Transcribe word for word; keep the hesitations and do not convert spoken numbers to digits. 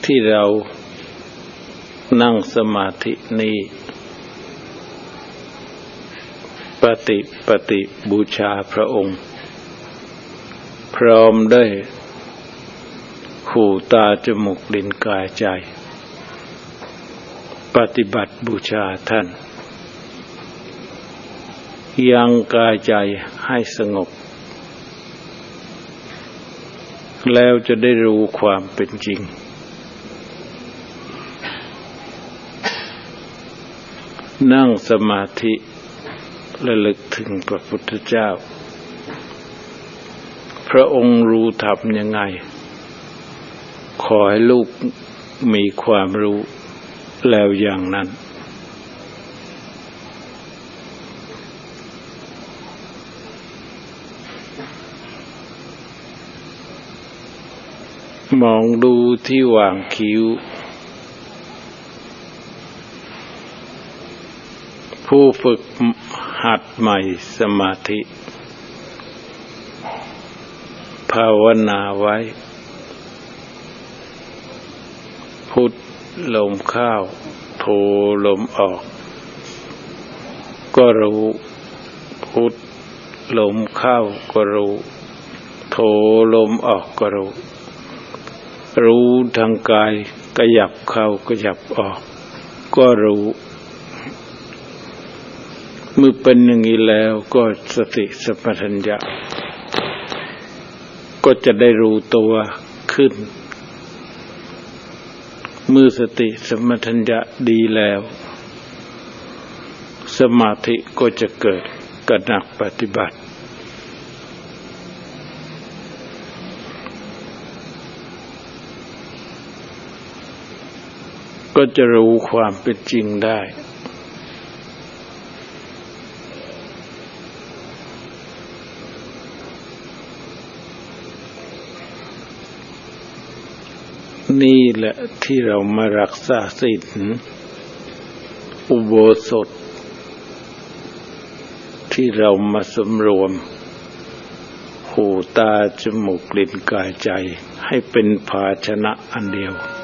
ที่เรานั่งสมาธินี้ปฏิปฏิบูชาพระองค์พร้อมด้วยหูตาจมูกลิ้นกายใจปฏิบัติบูชาท่านยังกายใจให้สงบแล้วจะได้รู้ความเป็นจริงนั่งสมาธิระลึกถึงพระพุทธเจ้าพระองค์รู้ธรรมยังไงขอให้ลูกมีความรู้แล้วอย่างนั้นมองดูที่หว่างคิ้วผู้ฝึกหัดใหม่สมาธิภาวนาไว้พุทลมเข้าโทลมออกก็รู้พุทลมเข้าก็รู้โทลมออกก็รู้รู้ทางกายขยับเข้าขยับออกก็รู้เมื่อเป็นอย่างนี้แล้วก็สติสัมปชัญญะก็จะได้รู้ตัวขึ้นเมื่อสติสัมปชัญญะดีแล้วสมาธิก็จะเกิดกระหนักปฏิบัติก็จะรู้ความเป็นจริงได้นี่แหละที่เรามารักษาศีลอุโบสถที่เรามาสำรวมหูตาจมูกลิ้นกายใจให้เป็นภาชนะอันเดียว